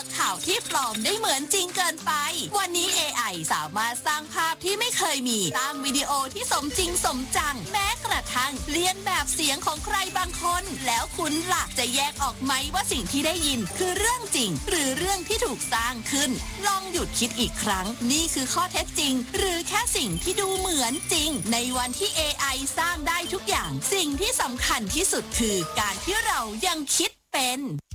ข่าวที่ปลอมได้เหมือนจริงเกินไป วันนี้ AI สามารถสร้างภาพที่ไม่เคยมีสร้างวิดีโอที่สมจริงสมจังแม้กระทั่งเลียนแบบเสียงของใครบางคนแล้วคุณล่ะจะแยกออกไหมว่าสิ่งที่ได้ยินคือเรื่องจริงหรือเรื่องที่ถูกสร้างขึ้นลองหยุดคิดอีกครั้งนี่คือข้อเท็จจริงหรือแค่สิ่งที่ดูเหมือนจริงในวันที่ AI สร้างได้ทุกอย่างสิ่งที่สำคัญที่สุดคือการที่เรายังคิดเป็น